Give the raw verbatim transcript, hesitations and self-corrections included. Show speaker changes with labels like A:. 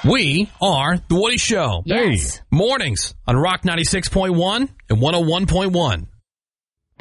A: We are The Woody Show.
B: Yes.
A: Hey. Mornings on Rock ninety-six point one and one oh one point one.